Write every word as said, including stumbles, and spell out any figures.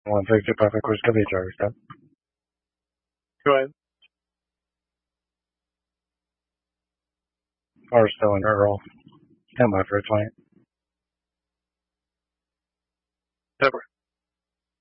one sixty-five request coverage, stop. Go ahead. Or still in her roll. Stand by for a client. Pepper.